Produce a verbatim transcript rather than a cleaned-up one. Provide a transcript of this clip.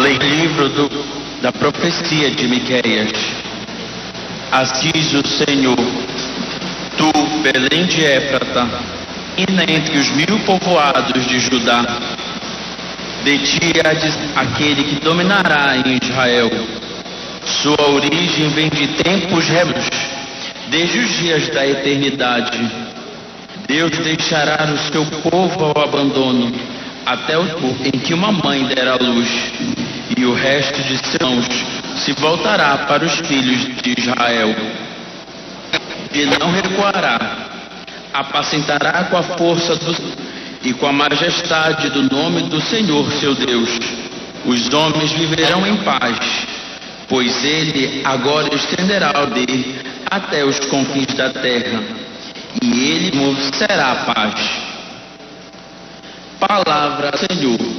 Livro do, da profecia de Miqueias. Assim diz o Senhor: Tu, Belém de Éfrata, ina entre os mil povoados de Judá, de ti há de aquele que dominará em Israel. Sua origem vem de tempos remotos, desde os dias da eternidade. Deus deixará o seu povo ao abandono, até o tempo em que uma mãe der à luz, e o resto de seus irmãos se voltará para os filhos de Israel. E não recuará, apacentará com a força do, e com a majestade do nome do Senhor seu Deus. Os homens viverão em paz, pois ele agora estenderá o dele até os confins da terra, e ele será a paz. Palavra do Senhor.